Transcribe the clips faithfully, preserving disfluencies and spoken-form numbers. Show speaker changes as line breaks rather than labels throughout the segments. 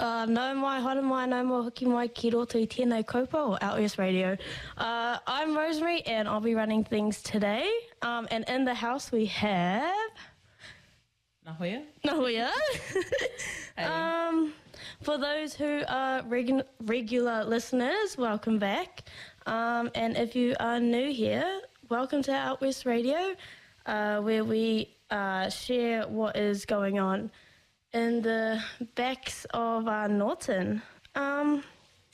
Uh, no mai, hara mai, no mo hoki mai, ki roto I tēnei kaupa or Out West Radio. Uh, I'm Rosemary and I'll be running things today. Um, and in the house we have...
Nahoia.
Nahoia.
Hey.
um, for those who are regu- regular listeners, welcome back. Um, and if you are new here, welcome to Out West Radio, uh, where we uh, share what is going on in the backs of uh, Norton. Um,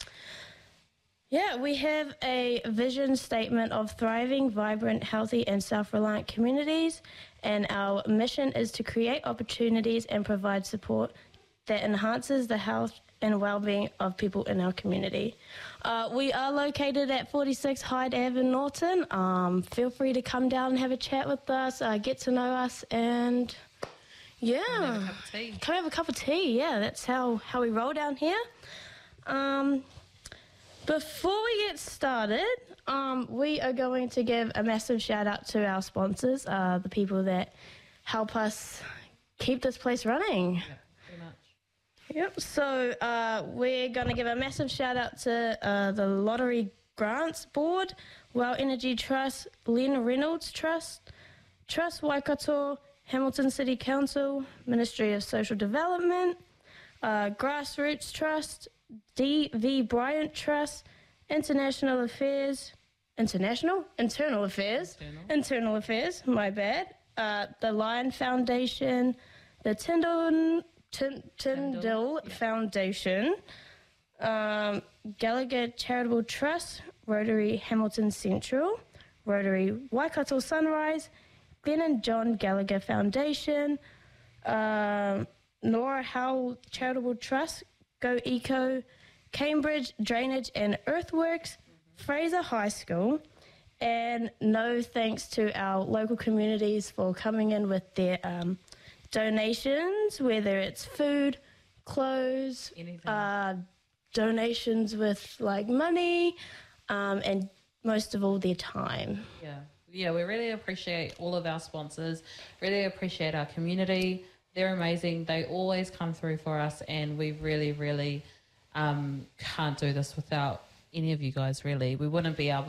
yeah, we have a vision statement of thriving, vibrant, healthy and self-reliant communities, and our mission is to create opportunities and provide support that enhances the health and well-being of people in our community. Uh, we are located at forty-six Hyde Ave in Norton. Um, feel free to come down and have a chat with us, uh, get to know us, and... Yeah.
Come have a cup of tea.
Come have a cup of tea, yeah. That's how, how we roll down here. Um, before we get started, um, we are going to give a massive shout out to our sponsors, uh, the people that help us keep this place running.
Yeah, pretty much.
Yep, so uh, we're going to give a massive shout out to uh, the Lottery Grants Board, Well Energy Trust, Len Reynolds Trust, Trust Waikato, Hamilton City Council, Ministry of Social Development, uh, Grassroots Trust, D V Bryant Trust, International Affairs, International? Internal Affairs.
Internal.
Internal Affairs, my bad. Uh, the Lion Foundation, the Tyndall, Tyndall, Tyndall
yeah.
Foundation, um, Gallagher Charitable Trust, Rotary Hamilton Central, Rotary Waikato Sunrise, Glenn and John Gallagher Foundation, uh, Nora Howell Charitable Trust, Go Eco, Cambridge Drainage and Earthworks, mm-hmm. Fraser High School, and no thanks to our local communities for coming in with their um, donations, whether it's food, clothes, uh, donations with like money, um, and most of all their time.
Yeah. Yeah, we really appreciate all of our sponsors, really appreciate our community. They're amazing. They always come through for us, and we really, really um, can't do this without any of you guys, really. We wouldn't be able